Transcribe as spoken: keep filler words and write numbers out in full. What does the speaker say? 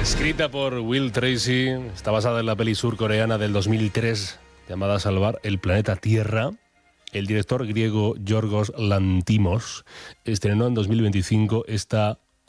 Escrita por Will Tracy, está basada en la peli surcoreana del dos mil tres llamada Salvar el planeta Tierra. El director griego Yorgos Lanthimos estrenó en dos mil veinticinco esta